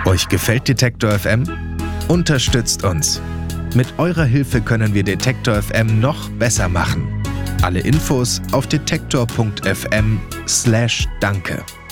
Euch gefällt Detektor FM? Unterstützt uns. Mit eurer Hilfe können wir Detektor FM noch besser machen. Alle Infos auf detektor.fm/danke.